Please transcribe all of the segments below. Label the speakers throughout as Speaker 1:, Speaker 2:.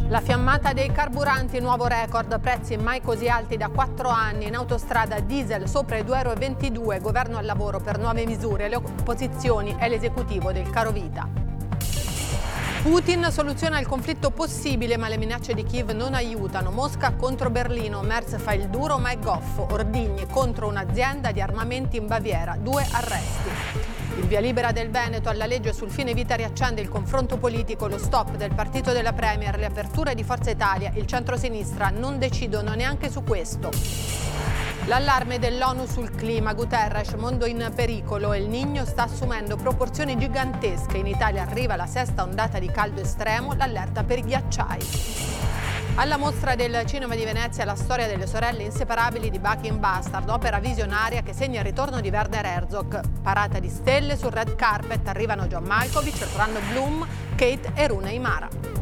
Speaker 1: La fiammata dei carburanti, nuovo record, prezzi mai così alti da 4 anni, in autostrada diesel sopra i 2,22 €, governo al lavoro per nuove misure, le opposizioni e l'esecutivo del caro vita. Putin soluziona il conflitto possibile, ma le minacce di Kiev non aiutano. Mosca contro Berlino, Merz fa il duro ma è goffo, ordigni contro un'azienda di armamenti in Baviera, 2 arresti. Il via libera del Veneto alla legge sul fine vita riaccende il confronto politico, lo stop del partito della Premier, le aperture di Forza Italia, il centrosinistra non decidono neanche su questo. L'allarme dell'ONU sul clima, Guterres, mondo in pericolo, El Niño sta assumendo proporzioni gigantesche, in Italia arriva la 6ª ondata di caldo estremo, l'allerta per i ghiacciai. Alla mostra del cinema di Venezia la storia delle sorelle inseparabili di Bucky Bastard, opera visionaria che segna il ritorno di Werner Herzog. Parata di stelle sul red carpet, arrivano John Malkovich, Orlando Bloom, Kate e Rooney Mara.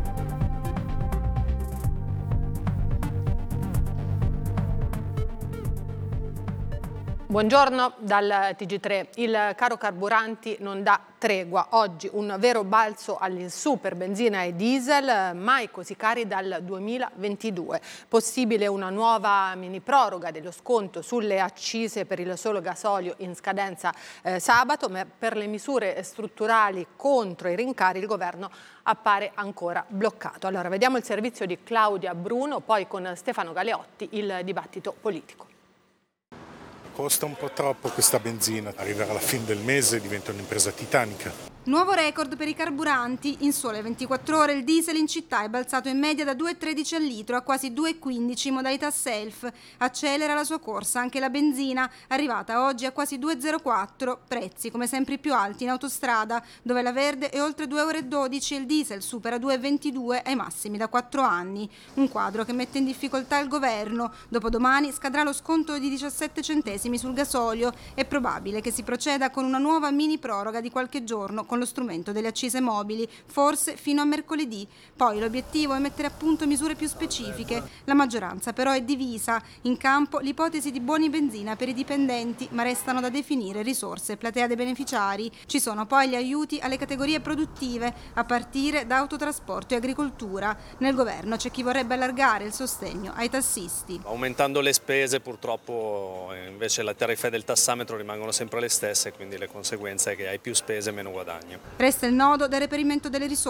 Speaker 1: Buongiorno dal TG3. Il caro carburanti non dà tregua. Oggi un vero balzo agli super benzina e diesel, mai così cari dal 2022. Possibile una nuova mini proroga dello sconto sulle accise per il solo gasolio in scadenza sabato, ma per le misure strutturali contro i rincari il governo appare ancora bloccato. Allora, vediamo il servizio di Claudia Bruno, poi con Stefano Galeotti il dibattito politico.
Speaker 2: Costa un po' troppo questa benzina, arriverà alla fine del mese e diventa un'impresa titanica.
Speaker 3: Nuovo record per i carburanti. In sole 24 ore il diesel in città è balzato in media da 2,13 al litro a quasi 2,15 in modalità self. Accelera la sua corsa anche la benzina, arrivata oggi a quasi 2,04. Prezzi come sempre più alti in autostrada, dove la verde è oltre 2,12 € e il diesel supera 2,22 ai massimi da 4 anni. Un quadro che mette in difficoltà il governo. Dopodomani scadrà lo sconto di 17 centesimi sul gasolio. È probabile che si proceda con una nuova mini proroga di qualche giorno con lo strumento delle accise mobili, forse fino a mercoledì. Poi l'obiettivo è mettere a punto misure più specifiche. La maggioranza però è divisa. In campo l'ipotesi di buoni benzina per i dipendenti, ma restano da definire risorse e platea dei beneficiari. Ci sono poi gli aiuti alle categorie produttive, a partire da autotrasporto e agricoltura. Nel governo c'è chi vorrebbe allargare il sostegno ai tassisti.
Speaker 4: Aumentando le spese purtroppo invece le tariffe del tassametro rimangono sempre le stesse, quindi le conseguenze è che hai più spese e meno guadagno.
Speaker 3: Resta il nodo del reperimento delle risorse.